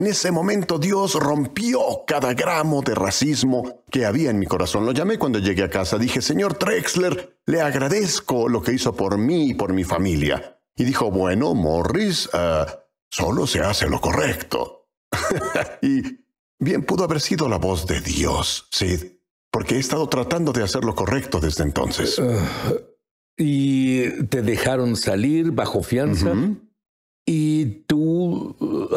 En ese momento Dios rompió cada gramo de racismo que había en mi corazón. Lo llamé cuando llegué a casa. Dije, señor Trexler, le agradezco lo que hizo por mí y por mi familia. Y dijo, bueno, Morris, solo se hace lo correcto. Y bien pudo haber sido la voz de Dios, Sid, porque he estado tratando de hacer lo correcto desde entonces. ¿Y te dejaron salir bajo fianza? ¿Y tú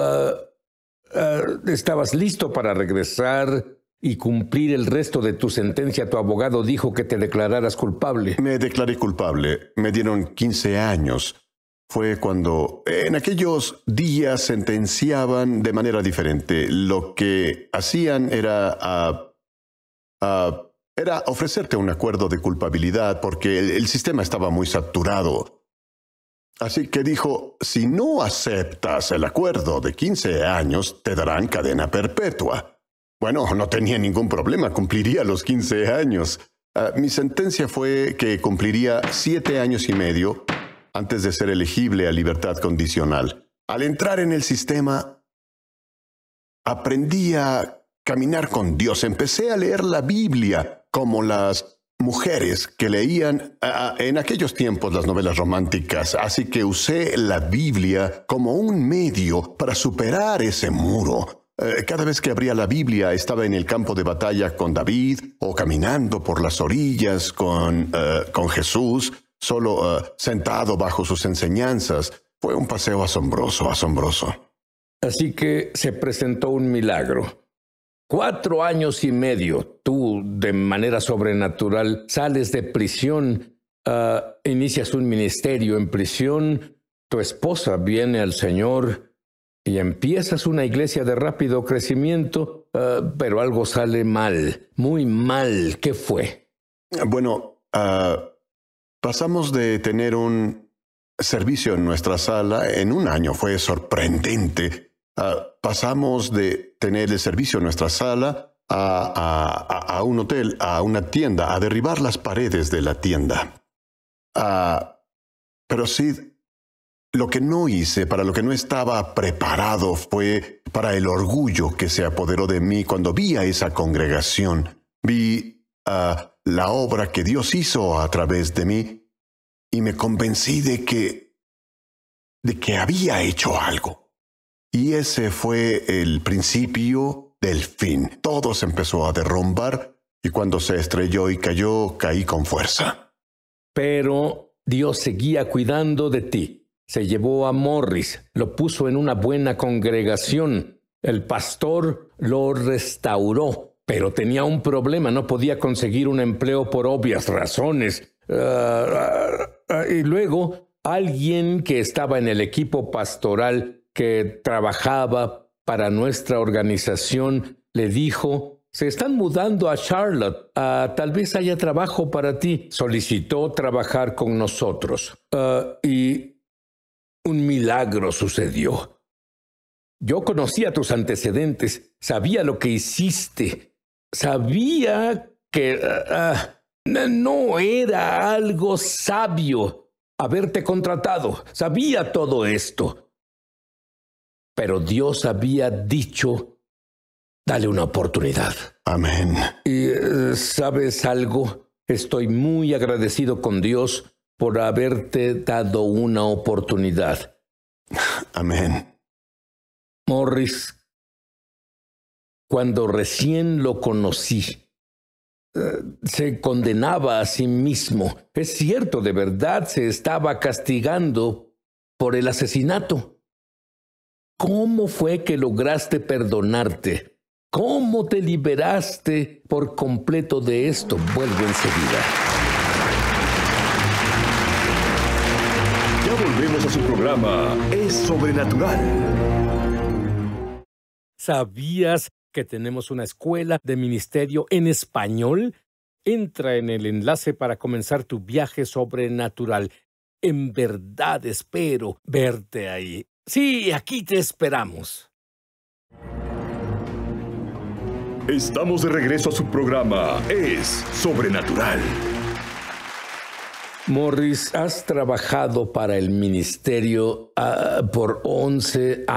estabas listo para regresar y cumplir el resto de tu sentencia? Tu abogado dijo que te declararas culpable. Me declaré culpable. Me dieron 15 años. Fue cuando en aquellos días sentenciaban de manera diferente. Lo que hacían era ofrecerte un acuerdo de culpabilidad porque el sistema estaba muy saturado. Así que dijo, si no aceptas el acuerdo de 15 años, te darán cadena perpetua. Bueno, no tenía ningún problema, cumpliría los 15 años. Mi sentencia fue que cumpliría 7 años y medio antes de ser elegible a libertad condicional. Al entrar en el sistema, aprendí a caminar con Dios. Empecé a leer la Biblia como las mujeres que leían en aquellos tiempos las novelas románticas. Así que usé la Biblia como un medio para superar ese muro. Cada vez que abría la Biblia estaba en el campo de batalla con David o caminando por las orillas con Jesús, solo sentado bajo sus enseñanzas. Fue un paseo asombroso, asombroso. Así que se presentó un milagro. 4 años y medio, tú, de manera sobrenatural, sales de prisión, inicias un ministerio en prisión, tu esposa viene al Señor y empiezas una iglesia de rápido crecimiento, pero algo sale mal, muy mal. ¿Qué fue? Bueno, pasamos de tener un servicio en nuestra sala en un año. Fue sorprendente. Pasamos de tener el servicio en nuestra sala a un hotel, a una tienda, a derribar las paredes de la tienda. Pero sí, lo que no hice, para lo que no estaba preparado, fue para el orgullo que se apoderó de mí cuando vi a esa congregación. Vi la obra que Dios hizo a través de mí y me convencí de que había hecho algo. Y ese fue el principio del fin. Todo se empezó a derrumbar y cuando se estrelló y cayó, caí con fuerza. Pero Dios seguía cuidando de ti. Se llevó a Morris, lo puso en una buena congregación. El pastor lo restauró, pero tenía un problema. No podía conseguir un empleo por obvias razones. Y luego, alguien que estaba en el equipo pastoral que trabajaba para nuestra organización, le dijo, se están mudando a Charlotte, tal vez haya trabajo para ti. Solicitó trabajar con nosotros y un milagro sucedió. Yo conocía tus antecedentes, sabía lo que hiciste, sabía que no era algo sabio haberte contratado, sabía todo esto. Pero Dios había dicho, dale una oportunidad. Amén. Y ¿sabes algo? Estoy muy agradecido con Dios por haberte dado una oportunidad. Amén. Morris, cuando recién lo conocí, se condenaba a sí mismo. Es cierto, de verdad se estaba castigando por el asesinato. ¿Cómo fue que lograste perdonarte? ¿Cómo te liberaste por completo de esto? Vuelvo enseguida. Ya volvemos a su programa Es Sobrenatural. ¿Sabías que tenemos una escuela de ministerio en español? Entra en el enlace para comenzar tu viaje sobrenatural. En verdad espero verte ahí. Sí, aquí te esperamos. Estamos de regreso a su programa Es Sobrenatural. Morris, has trabajado para el ministerio por 11 años.